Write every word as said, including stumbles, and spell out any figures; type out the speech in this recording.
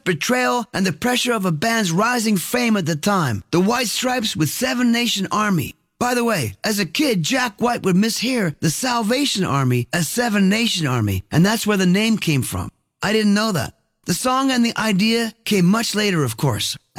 betrayal, and the pressure of a band's rising fame at the time. The White Stripes with Seven Nation Army. By the way, as a kid, Jack White would mishear the Salvation Army as Seven Nation Army, and that's where the name came from. I didn't know that. The song and the idea came much later, of course.